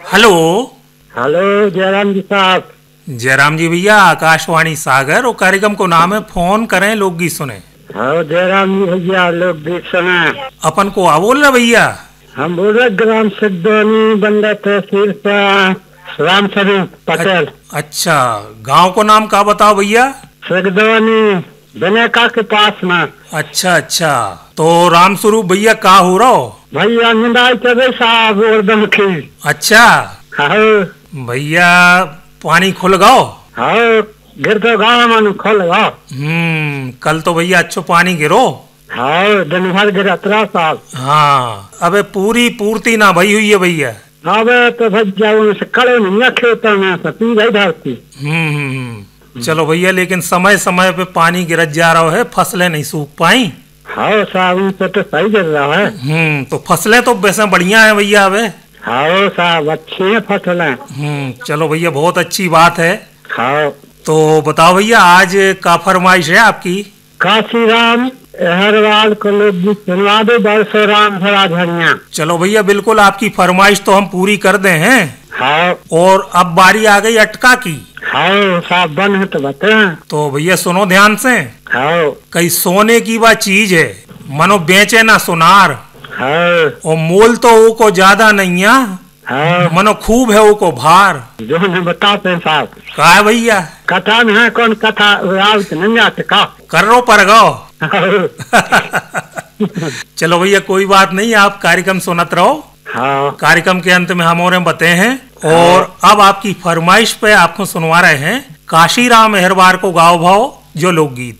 Hello. Hello Jairam जी साहब। जयराम जी भैया, आकाशवाणी सागर और कार्यक्रम को नाम है फोन करें लोकगीत सुने। हाँ जयराम जी भैया, लोकगीत सुना। अपन को आ बोल रहे भैया? हम बोल रहे ग्राम सिद्धोनी बंदा तहसील का राम स्वरूप पटेल। अच्छा, गांव को नाम का बताओ भैया? सिद्धोनी बनेका के पास में। अच्छा अच्छा, तो राम स्वरूप भैया का हो रहा हो? भैया निंदाई चले साहब एकदम की। अच्छा हाँ भैया, पानी खुल गओ? हाँ, गिर तो गाँव मन खोल गो। कल तो भैया अच्छो पानी गिरो। हाँ दिन भर गिरा तरा साहब। हाँ, अबे पूरी पूर्ति ना भई हुई है भैया। अबे तो भैया उनसे कड़े नहीं खेता में पी गई धरती। चलो भैया, लेकिन समय समय पे पानी गिरत जा रहा है, फसलें नहीं सूख पाई। हाँ साहब, उनसे तो सही गिर रहा है। तो फसलें तो वैसे बढ़िया है भैया अबे। हाँ साहब, अच्छी है फसलें। चलो भैया, बहुत अच्छी बात है। हाँ तो बताओ भैया, आज का फरमाइश है आपकी? काशीराम हरवाल को लोकगीत सुनवा दो, बरसो राम भरा झड़िया। चलो भैया, बिल्कुल आपकी फरमाइश तो हम पूरी कर दे हैं। हाँ और अब बारी आ गई अटका की। हाँ साहब, बन है तो बते। तो भैया सुनो ध्यान से। हाँ कई सोने की वह चीज है, मनो बेचे ना सुनार। हाँ और मोल तो वो को ज्यादा नहीं है, हाँ, मनो खूब है वो को भार। जो ने बताते साहब। का है भैया? कथा में है कौन कथा रावत नहीं आते का कर रो पर गो। हाँ चलो भैया, कोई बात नहीं, आप कार्यक्रम सुनत रहो। हाँ कार्यक्रम के अंत में हम और बते हैं। और अब आपकी फरमाइश पे आपको सुनवा रहे हैं काशीराम मेहरबार को गाओ भाव जो लोकगीत।